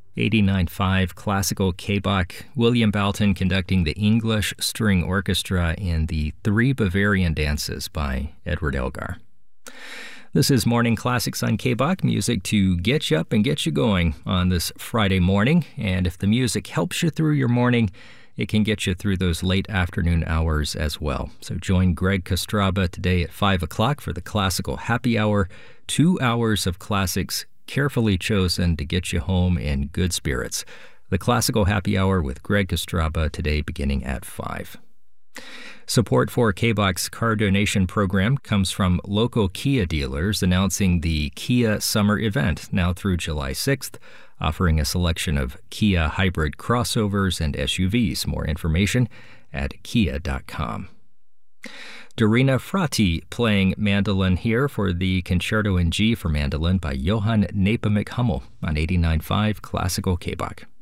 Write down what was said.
89.5 Classical K-Bach, William Balton conducting the English String Orchestra in the Three Bavarian Dances by Edward Elgar. This is Morning Classics on K-Bach, music to get you up and get you going on this Friday morning. And if the music helps you through your morning, it can get you through those late afternoon hours as well. So join Greg Kostraba today at 5 o'clock for the Classical Happy Hour, 2 hours of classics carefully chosen to get you home in good spirits. The Classical Happy Hour with Greg Kostraba today beginning at 5. Support for K-Bach's car donation program comes from local Kia dealers announcing the Kia Summer Event now through July 6th, offering a selection of Kia hybrid crossovers and SUVs. More information at kia.com. Dorina Frati playing mandolin here for the Concerto in G for Mandolin by Johann Nepomuk Hummel on 89.5 Classical K-Bach.